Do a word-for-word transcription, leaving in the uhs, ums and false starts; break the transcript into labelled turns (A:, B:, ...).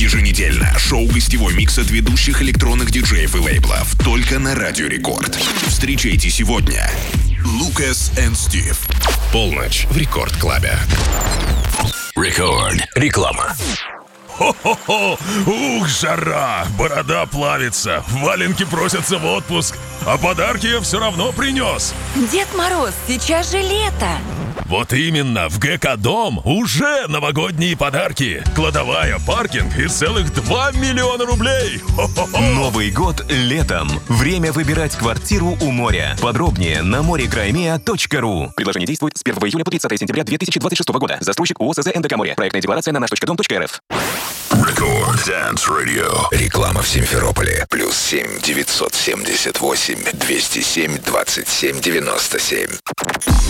A: Еженедельно шоу-гостевой микс от ведущих электронных диджеев и лейблов только на Радио Рекорд. Встречайте сегодня Лукас энд Стив. Полночь в Рекорд Клабе. Рекорд. Реклама.
B: Хо-хо-хо! Ух, жара! Борода плавится, валенки просятся в отпуск, а подарки я все равно принес.
C: Дед Мороз, сейчас же лето.
B: Вот именно, в ГК-дом уже новогодние подарки. Кладовая, паркинг и целых два миллиона рублей. Хо-хо-хо!
D: Новый год летом. Время выбирать квартиру у моря. Подробнее на мореграймеа точка ру. Предложение действует с первого июля по тридцатое сентября две тысячи двадцать шестого года. Застройщик ООО СЗ НДК «Море». Проектная декларация на наш точка дом точка эр эф.
A: Рекорд Dance Radio. Реклама в Симферополе. Плюс семь девятьсот семьдесят восемь двести семь двадцать семь девяносто семь.